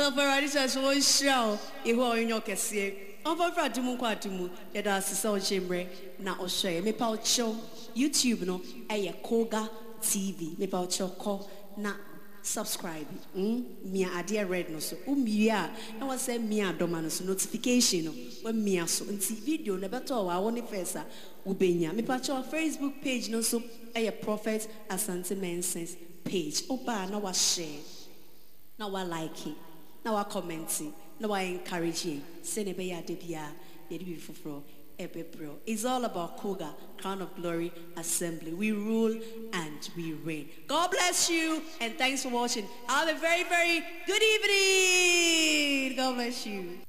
Alvarado says, "Oh, show you are in your cassia." Over Dumu, yet as so chamber, now share. Me pout show YouTube no, a Koga TV. Me pout show call na subscribe. Mia idea red no so. Mia, I was say Mia Domanos notification when Mia so unti video never told I want first ubenya. Me pout show Facebook page no so a Prophet Asante Mensens page. Opa now I share. Now I like it. Now I comment it. Now I encourage you. Senebeya debia, yedibifufro, ebebro. It's all about Koga, Crown of Glory Assembly. We rule and we reign. God bless you and thanks for watching. Have a very, very good evening. God bless you.